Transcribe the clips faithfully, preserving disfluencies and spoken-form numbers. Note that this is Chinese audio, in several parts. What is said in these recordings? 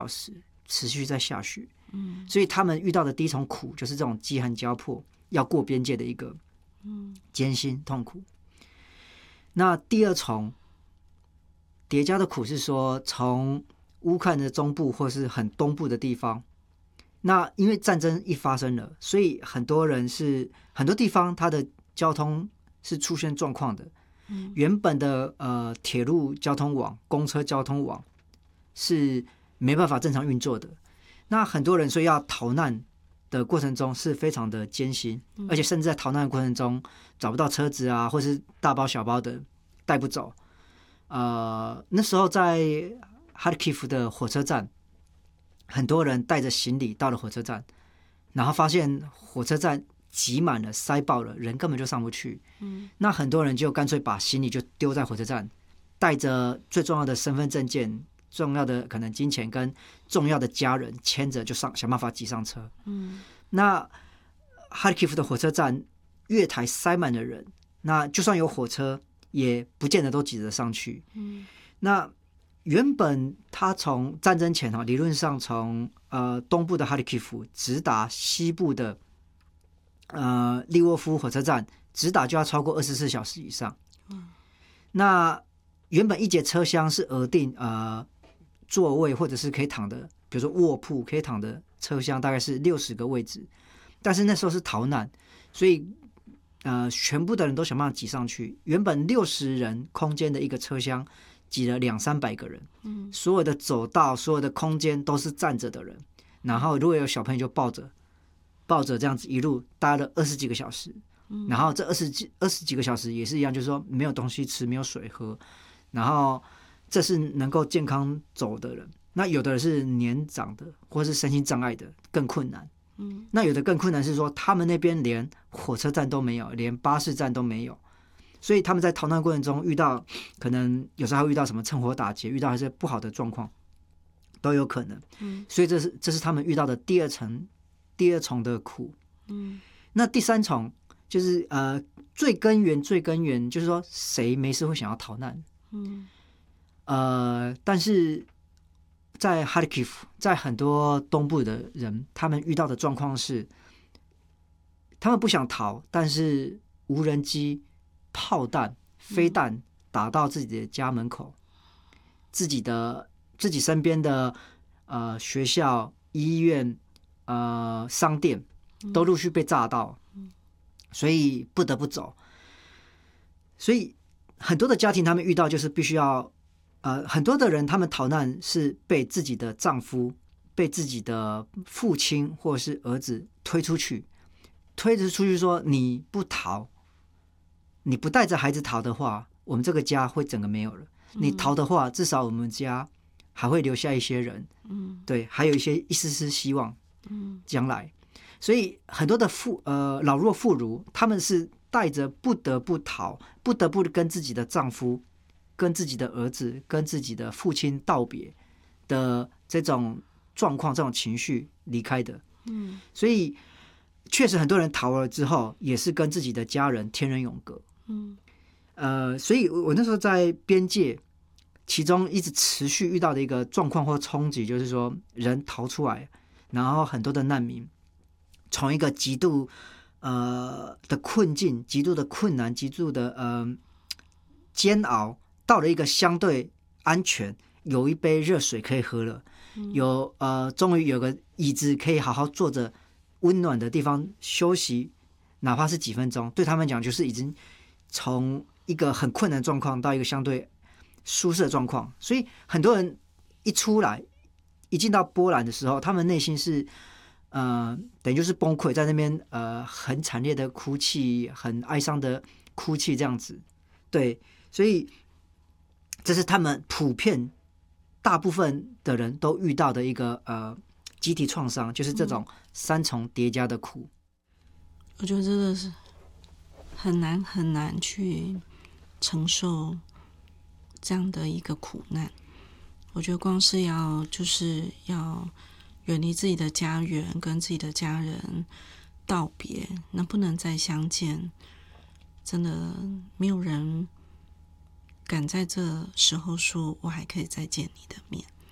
小时持续在下雪， 嗯， 所以他们遇到的第一重苦就是这种饥寒交迫要过边界的一个艰辛痛苦。那第二重叠加的苦是说，从乌克兰的中部或是很东部的地方，那因为战争一发生了，所以很多人是很多地方它的交通是出现状况的。原本的呃铁路交通网、公车交通网是没办法正常运作的。那很多人所以要逃难的过程中是非常的艰辛，而且甚至在逃难的过程中找不到车子啊，或是大包小包的带不走。呃，那时候在哈尔基夫的火车站，很多人带着行李到了火车站，然后发现火车站挤满了，塞爆了，人根本就上不去。嗯，那很多人就干脆把行李就丢在火车站，带着最重要的身份证件、重要的可能金钱跟重要的家人牵着就上，想办法挤上车。嗯，那哈尔基夫的火车站月台塞满了人，那就算有火车，也不见得都挤得上去。嗯，那原本他从战争前哈，理论上从呃东部的哈里基夫直达西部的呃利沃夫火车站，直达就要超过二十四小时以上。嗯，那原本一节车厢是额定呃座位或者是可以躺的，比如说卧铺可以躺的车厢大概是六十个位置，但是那时候是逃难，所以呃全部的人都想办法挤上去。原本六十人空间的一个车厢，挤了两三百个人，嗯，所有的走道、所有的空间都是站着的人，然后如果有小朋友就抱着，抱着这样子一路待了二十几个小时，嗯，然后这二十几二十几个小时也是一样，就是说没有东西吃，没有水喝，然后这是能够健康走的人。那有的人是年长的，或是身心障碍的，更困难。嗯，那有的更困难是说，他们那边连火车站都没有，连巴士站都没有。所以他们在逃难过程中遇到，可能有时候还会遇到什么趁火打劫，遇到一些不好的状况，都有可能。嗯，所以这是这是他们遇到的第二层、第二重的苦。嗯，那第三重就是呃最根源、最根源就是说，谁没事会想要逃难？嗯，呃，但是在哈里基夫，在很多东部的人，他们遇到的状况是，他们不想逃，但是无人机、炮弹、飞弹打到自己的家门口，自己的自己身边的呃学校、医院、呃商店都陆续被炸到，所以不得不走。所以很多的家庭他们遇到就是必须要，呃，很多的人他们逃难是被自己的丈夫、被自己的父亲或是儿子推出去，推着出去说你不逃。你不带着孩子逃的话，我们这个家会整个没有了。你逃的话，至少我们家还会留下一些人，嗯，对，还有一些一丝丝希望，嗯，将来。所以很多的妇呃老弱妇孺，他们是带着不得不逃，不得不跟自己的丈夫、跟自己的儿子、跟自己的父亲道别的这种状况、这种情绪离开的。嗯，所以确实很多人逃了之后，也是跟自己的家人天人永隔。嗯，呃，所以我那时候在边界，其中一直持续遇到的一个状况或冲击，就是说人逃出来，然后很多的难民从一个极度呃的困境、极度的困难、极度的呃煎熬，到了一个相对安全，有一杯热水可以喝了，有呃终于有个椅子可以好好坐着，温暖的地方休息，哪怕是几分钟，对他们讲就是已经从一个很困难的状况到一个相对舒适的状况。所以很多人一出来，一进到波兰的时候，他们内心是呃等于就是崩溃，在那边呃很惨烈的哭泣，很哀伤的哭泣这样子。对，所以这是他们普遍大部分的人都遇到的一个呃集体创伤，就是这种三重叠加的苦。 我觉得真的是很难很难去承受这样的一个苦难。我觉得光是要就是要远离自己的家园，跟自己的家人道别，能不能再相见，真的没有人敢在这时候说我还可以再见你的面。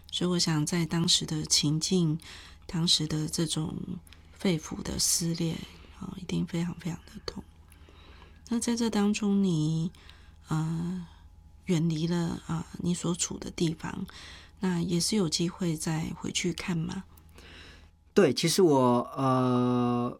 所以我想在当时的情境，当时的这种肺腑的撕裂啊、哦，一定非常非常的痛。那在这当中你呃远离了啊、呃、你所处的地方，那也是有机会再回去看吗？ 对，其实我呃，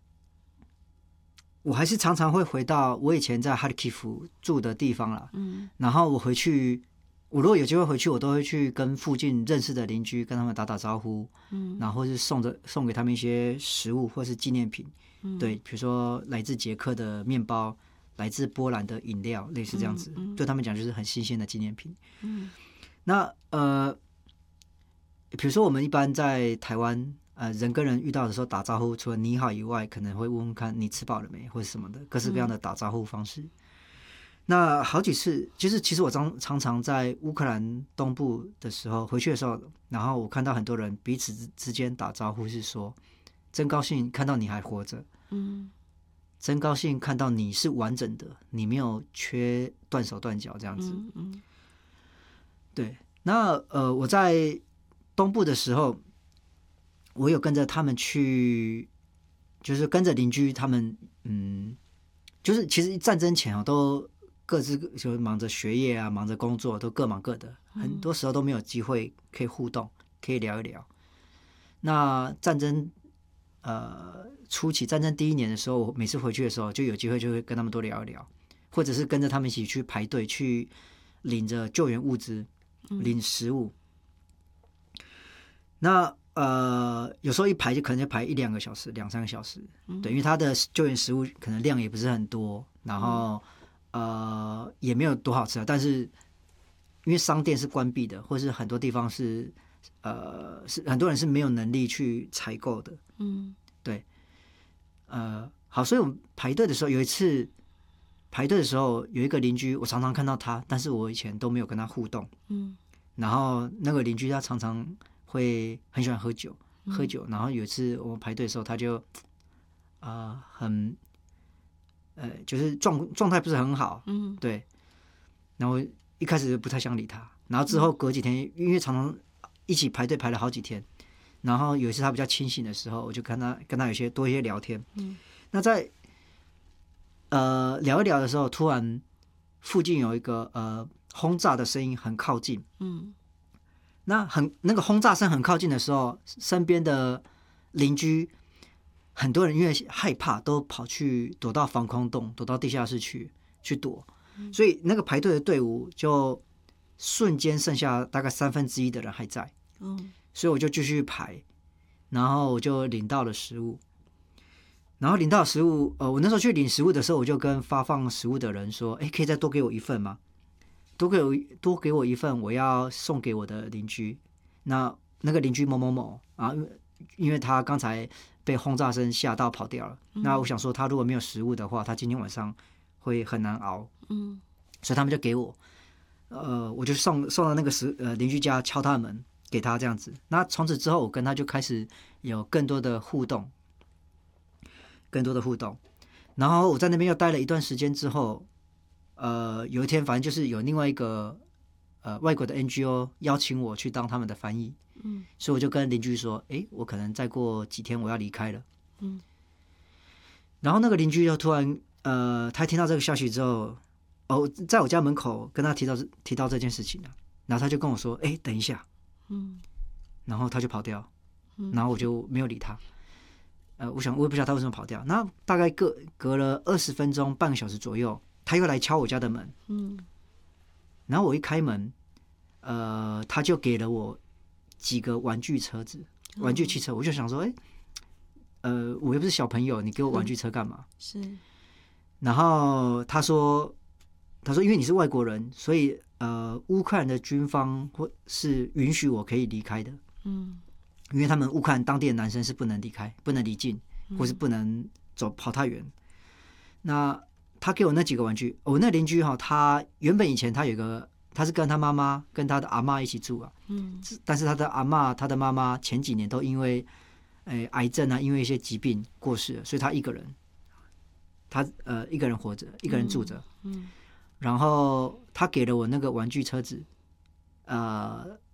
我还是常常会回到我以前在哈里基夫住的地方啦。嗯，然后我回去，我如果有机会回去，我都会去跟附近认识的邻居跟他们打打招呼，嗯，然后是送着送给他们一些食物或是纪念品，嗯，对，比如说来自捷克的面包，来自波兰的饮料，类似这样子，嗯嗯、对他们讲就是很新鲜的纪念品。嗯，那呃，比如说我们一般在台湾。呃，人跟人遇到的时候打招呼，除了你好以外，可能会问问看你吃饱了没，或者什么的，各式各样的打招呼方式。嗯、那好几次，就是其实我常常常在乌克兰东部的时候回去的时候，然后我看到很多人彼此之间打招呼是说：“真高兴看到你还活着，嗯，真高兴看到你是完整的，你没有缺断手断脚这样子。嗯”嗯，对。那呃，我在东部的时候。我有跟着他们去，就是跟着邻居他们，嗯，就是其实战争前啊，都各自就忙着学业啊，忙着工作，都各忙各的，很多时候都没有机会可以互动，可以聊一聊。那战争呃初期，战争第一年的时候，我每次回去的时候，就有机会就会跟他们多聊一聊，或者是跟着他们一起去排队，去领着救援物资，领食物。嗯、那呃，有时候一排就可能就排一两个小时、两三个小时，嗯、对，因为他的救援食物可能量也不是很多，然后、嗯、呃也没有多好吃啊。但是因为商店是关闭的，或是很多地方是呃是很多人是没有能力去采购的，嗯，对，呃，好，所以我们排队的时候，有一次排队的时候，有一个邻居，我常常看到他，但是我以前都没有跟他互动，嗯，然后那个邻居他常常。会很喜欢喝酒，喝酒。然后有一次我们排队的时候，他就啊、呃、很呃就是状状态不是很好，嗯，对。然后一开始就不太想理他，然后之后隔几天，嗯、因为常常一起排队排了好几天，然后有一次他比较清醒的时候，我就跟他跟他有些多一些聊天。嗯，那在呃聊一聊的时候，突然附近有一个呃轰炸的声音很靠近，嗯。那很那个轰炸声很靠近的时候，身边的邻居很多人因为害怕，都跑去躲到防空洞，躲到地下室去去躲，嗯、所以那个排队的队伍就瞬间剩下大概三分之一的人还在，嗯、所以我就继续排，然后我就领到了食物，然后领到食物，呃，我那时候去领食物的时候，我就跟发放食物的人说：“哎，可以再多给我一份吗？”多给我多给我一份，我要送给我的邻居。那那个邻居某某某啊，因为他刚才被轰炸声吓到跑掉了。嗯、那我想说，他如果没有食物的话，他今天晚上会很难熬。嗯，所以他们就给我，呃，我就送送到那个食呃邻居家敲他的门，给他这样子。那从此之后，我跟他就开始有更多的互动，更多的互动。然后我在那边又待了一段时间之后。呃，有一天，反正就是有另外一个呃外国的 N G O 邀请我去当他们的翻译，嗯，所以我就跟邻居说，哎，我可能再过几天我要离开了，嗯，然后那个邻居就突然呃，他听到这个消息之后，哦，在我家门口跟他提到提到这件事情了，然后他就跟我说，哎，等一下，嗯，然后他就跑掉，嗯、然后我就没有理他，呃，我想我也不知道他为什么跑掉，那大概隔隔了二十分钟，半个小时左右。他又来敲我家的门，嗯，然后我一开门，呃，他就给了我几个玩具车子、玩具汽车，我就想说，哎，呃，我又不是小朋友，你给我玩具车干嘛？是。然后他说，他说，因为你是外国人，所以呃，乌克兰的军方或是允许我可以离开的，嗯，因为他们乌克兰当地的男生是不能离开、不能离境，或是不能走跑太远。那他给我那几个玩具，我、哦、那邻居哈，他原本以前他有个，他是跟他妈妈跟他的阿嬷一起住啊，嗯，但是他的阿嬷、他的妈妈前几年都因为，诶、癌症啊，因为一些疾病过世了，所以他一个人，他呃一个人活着，一个人住着，嗯，嗯然后他给了我那个玩具车子，呃，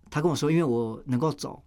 他跟我说，因为我能够走，